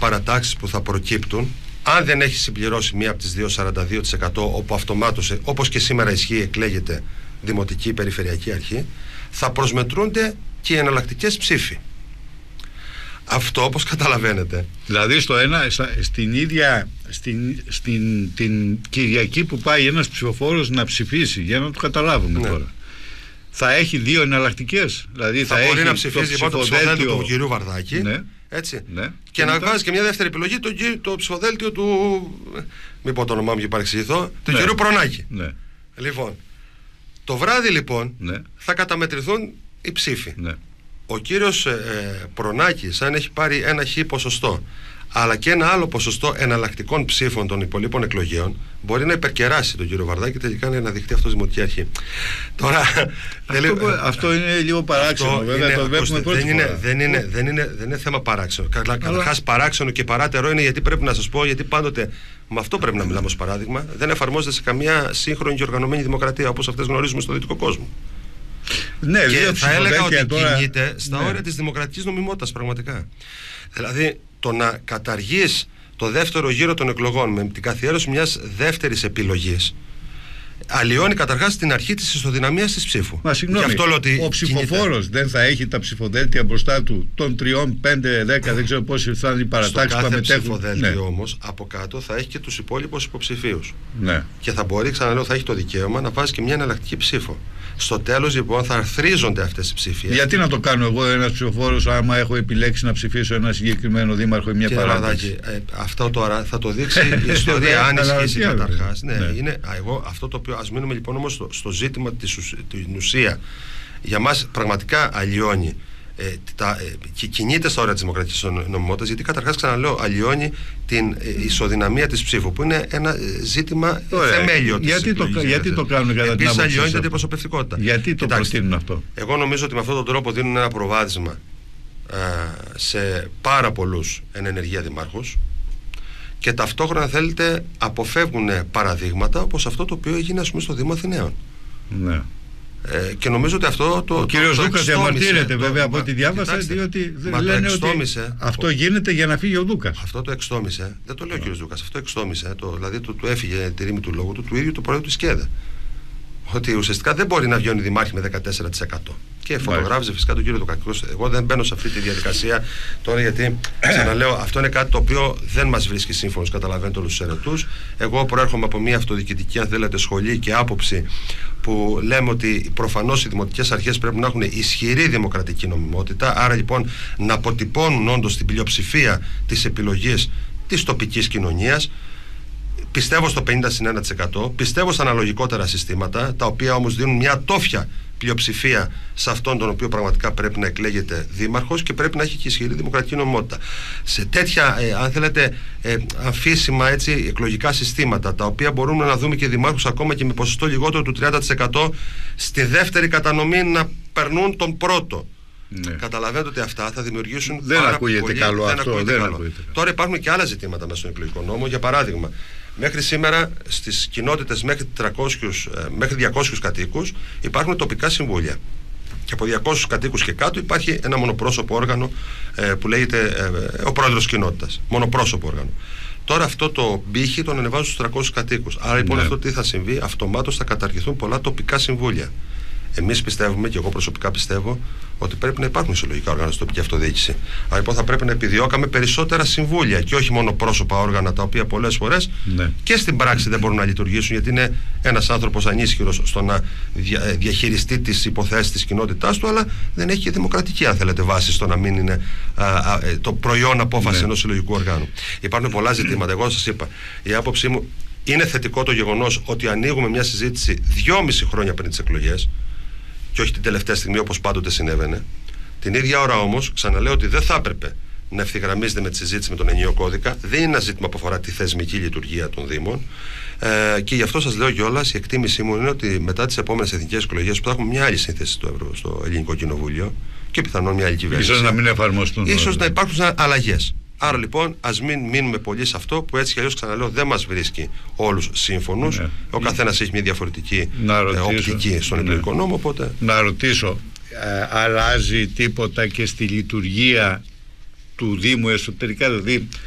παρατάξεις που θα προκύπτουν, αν δεν έχει συμπληρώσει μία από τις 2,42%, όπου αυτομάτως, όπως και σήμερα ισχύει, εκλέγεται Δημοτική Περιφερειακή Αρχή, θα προσμετρούνται και οι εναλλακτικές ψήφοι. Αυτό, όπως καταλαβαίνετε. Δηλαδή στην ίδια την Κυριακή που πάει ένας ψηφοφόρος να ψηφίσει, για να το καταλάβουμε τώρα, θα έχει δύο εναλλακτικές. Δηλαδή θα μπορεί να ψηφίσει λοιπόν το ψηφοδέλτιο του κυρίου Βαρδάκη, έτσι, και να βάζει και μια δεύτερη επιλογή, το ψηφοδέλτιο του, μην πω το όνομά μου και παρεξηγηθώ, του κυρίου Προνάκη. Λοιπόν, το βράδυ λοιπόν θα καταμετρηθούν οι ψήφοι. Ο κύριος Προνάκης, αν έχει πάρει ένα χ ποσοστό, αλλά και ένα άλλο ποσοστό εναλλακτικών ψήφων των υπολείπων εκλογέων, μπορεί να υπερκεράσει τον κύριο Βαρδάκη και τελικά να αναδειχθεί αυτός Δημοτική Αρχή. Τώρα, αυτό είναι λίγο παράξενο, βέβαια. Το βλέπουμε πρώτη φορά. Δεν είναι θέμα παράξενο. Καταρχάς, παράξενο και παράτερο είναι, γιατί πρέπει να σας πω, γιατί πάντοτε με αυτό πρέπει να μιλάμε ως παράδειγμα, δεν εφαρμόζεται σε καμία σύγχρονη και οργανωμένη δημοκρατία όπως αυτές γνωρίζουμε στο δυτικό κόσμο. Ναι, και θα έλεγα ότι κινείται στα όρια της δημοκρατικής νομιμότητας πραγματικά. Δηλαδή, το να καταργείς το δεύτερο γύρο των εκλογών με την καθιέρωση μιας δεύτερης επιλογής αλλοιώνει καταρχάς την αρχή της ισοδυναμίας της ψήφου. Μα συγγνώμη, ο ψηφοφόρος δεν θα έχει τα ψηφοδέλτια μπροστά του των 3, 5, 10, δεν ξέρω πόσοι θα είναι οι παρατάξεις που θα μετέχουν. Στο κάθε ψηφοδέλτιο όμως από κάτω θα έχει και τους υπόλοιπους υποψηφίους. Και θα μπορεί, ξαναλέω, θα έχει το δικαίωμα να βάζει και μια εναλλακτική ψήφο. Στο τέλος λοιπόν θα αρθρίζονται αυτές οι ψήφοι. Γιατί να το κάνω εγώ ένας ψηφοφόρος, άμα έχω επιλέξει να ψηφίσω ένα συγκεκριμένο δήμαρχο ή μια παράταξη? Αυτό τώρα θα το δείξει η ιστορία, αν ισχύσει καταρχάς. Εγώ αυτό το οποίο, ας μείνουμε λοιπόν όμως στο ζήτημα την ουσία. Για μας πραγματικά αλλοιώνει και κινείται στα όρια της δημοκρατικής νομιμότητας, γιατί καταρχάς, ξαναλέω, αλλοιώνει την ισοδυναμία της ψήφου, που είναι ένα ζήτημα θεμέλιο της εκλογής. Γιατί το κάνουν κατά την άποψη? Επίσης αλλοιώνει την αντιπροσωπευτικότητα. Γιατί το προτείνουν αυτό? Εγώ νομίζω ότι με αυτόν τον τρόπο δίνουν ένα προβάδισμα σε πάρα πολλούς εν ενεργεία δημάρχους, και ταυτόχρονα, θέλετε, αποφεύγουν παραδείγματα όπως αυτό το οποίο έγινε, ας πούμε, στο Δήμο Αθηναίων. Ναι. Και νομίζω ότι αυτό ο κύριος Δούκας διαμαρτύρεται βέβαια από ό,τι διάβασα, διότι λένε ότι αυτό γίνεται για να φύγει ο Δούκας. Αυτό το εξτόμησε, δεν το λέει ο κύριος Δούκας, αυτό εξτόμησε, δηλαδή του έφυγε τη ρήμη του λόγου του ίδιου του πρόεδρου της ΚΕΔΕ. Ότι ουσιαστικά δεν μπορεί να βγαίνει δημάρχη με 14%. Και φωτογράφησε φυσικά τον κύριο Δουκακού. Εγώ δεν μπαίνω σε αυτή τη διαδικασία τώρα, γιατί ξαναλέω, αυτό είναι κάτι το οποίο δεν μας βρίσκει σύμφωνος, καταλαβαίνετε, όλους τους αιρετούς. Εγώ προέρχομαι από μια αυτοδιοικητική, αν θέλετε, σχολή και άποψη που λέμε ότι προφανώς οι δημοτικές αρχές πρέπει να έχουν ισχυρή δημοκρατική νομιμότητα. Άρα λοιπόν να αποτυπώνουν όντως την πλειοψηφία της επιλογής της τοπικής κοινωνίας. Πιστεύω στο 50-1%, πιστεύω στα αναλογικότερα συστήματα, τα οποία όμως δίνουν μια τόφια πλειοψηφία σε αυτόν τον οποίο πραγματικά πρέπει να εκλέγεται δήμαρχος και πρέπει να έχει και ισχυρή δημοκρατική νομιμότητα. Σε τέτοια, αν θέλετε, αμφίσιμα εκλογικά συστήματα, τα οποία μπορούμε να δούμε και δημάρχους ακόμα και με ποσοστό λιγότερο του 30% στη δεύτερη κατανομή να περνούν τον πρώτο. Ναι. Καταλαβαίνετε ότι αυτά θα δημιουργήσουν. Δεν ακούγεται καλό αυτό. Τώρα υπάρχουν και άλλα ζητήματα μέσα στον εκλογικό νόμο. Για παράδειγμα, μέχρι σήμερα στις κοινότητες μέχρι 200 κατοίκους υπάρχουν τοπικά συμβούλια. Και από 200 κατοίκους και κάτω υπάρχει ένα μονοπρόσωπο όργανο που λέγεται ο πρόεδρος κοινότητας. Μονοπρόσωπο όργανο. Τώρα αυτό το πύχη τον ανεβάζουν στους 300 κατοίκους. Άρα λοιπόν αυτό τι θα συμβεί? Αυτομάτως θα καταργηθούν πολλά τοπικά συμβούλια. Εμείς πιστεύουμε, και εγώ προσωπικά πιστεύω, ότι πρέπει να υπάρχουν συλλογικά όργανα στην τοπική αυτοδιοίκηση. Άρα λοιπόν θα πρέπει να επιδιώκαμε περισσότερα συμβούλια και όχι μόνο πρόσωπα όργανα, τα οποία πολλές φορές και στην πράξη δεν μπορούν να λειτουργήσουν, γιατί είναι ένας άνθρωπος ανίσχυρος στο να διαχειριστεί τις υποθέσεις της κοινότητάς του, αλλά δεν έχει και δημοκρατική, αν θέλετε, βάση στο να μην είναι το προϊόν απόφαση ενός συλλογικού οργάνου. Υπάρχουν πολλά ζητήματα. Εγώ σας είπα, η άποψή μου είναι θετικό το γεγονός ότι ανοίγουμε μια συζήτηση 2,5 χρόνια πριν τις εκλογές. Και όχι την τελευταία στιγμή όπως πάντοτε συνέβαινε. Την ίδια ώρα όμως, ξαναλέω ότι δεν θα έπρεπε να ευθυγραμμίζεται με τη συζήτηση με τον ενιαίο κώδικα. Δεν είναι ένα ζήτημα που αφορά τη θεσμική λειτουργία των Δήμων. Και γι' αυτό σας λέω κιόλας, η εκτίμησή μου είναι ότι μετά τις επόμενες εθνικές εκλογές, που θα έχουμε μια άλλη σύνθεση στο Ελληνικό Κοινοβούλιο και πιθανόν μια άλλη κυβέρνηση. Ίσως να μην εφαρμοστούν. Ίσως να υπάρξουν αλλαγές. Άρα λοιπόν, ας μην μείνουμε πολύ σε αυτό που έτσι κι αλλιώς, ξαναλέω, δεν μας βρίσκει όλους σύμφωνους. Ο καθένας έχει μια διαφορετική οπτική στον εκλογικό νόμο. Οπότε... Να ρωτήσω, αλλάζει τίποτα και στη λειτουργία του Δήμου εσωτερικά? Δηλαδή